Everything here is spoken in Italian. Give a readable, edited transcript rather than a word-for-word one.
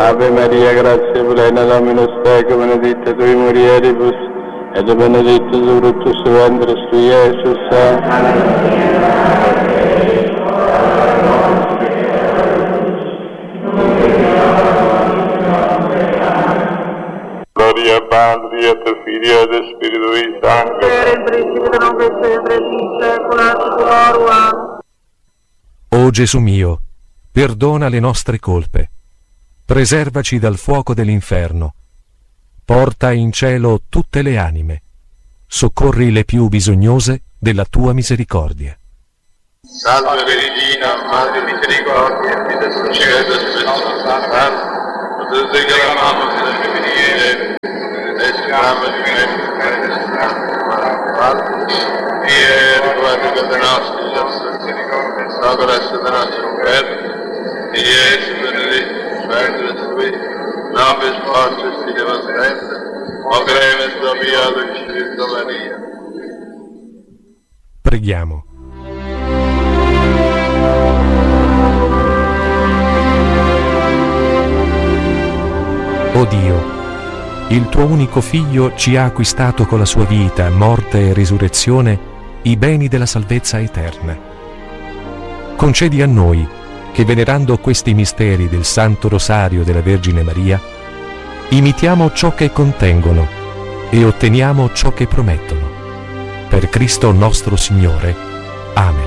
Ave Maria, grazia plena, Dominus tecum, benedicta tui mulieribus, et benedictus fructus ventris tui, Iesus. Gloria Patri et Filio et Spiritui Sancto. Per il principio non che sempre in secula seculorum. O Gesù mio, perdona le nostre colpe, preservaci dal fuoco dell'inferno, porta in cielo tutte le anime, soccorri le più bisognose della tua misericordia. Salve Regina, Madre misericordia, vita succede Spirito Santo, potete chiamamos nel femminile, e si chiama di e riguarda che le nostre sopra essere nostro credo, e Gesù benedetto, Spirito Lui, nobis fortis fidei sempre, o cremes Domino in Spirito Maria. Preghiamo. O Dio, il tuo unico Figlio ci ha acquistato con la sua vita, morte e risurrezione i beni della salvezza eterna. Concedi a noi che, venerando questi misteri del Santo Rosario della Vergine Maria, imitiamo ciò che contengono e otteniamo ciò che promettono. Per Cristo nostro Signore. Amen.